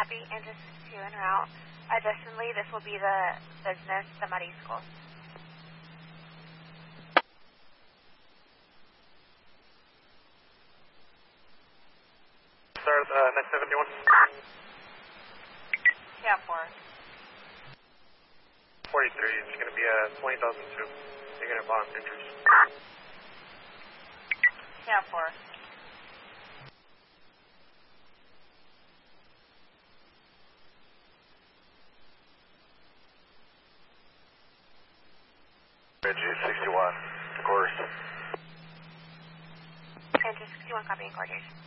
copy. Engine 62 en route. Justin Lee, this will be the business, the Muddy School. Start next 71. Yeah, 4. 43, it's going to be a 20,002. You're going to bond interest. Yeah, 4. Engine 61, course. Engine 61, copy, coordination.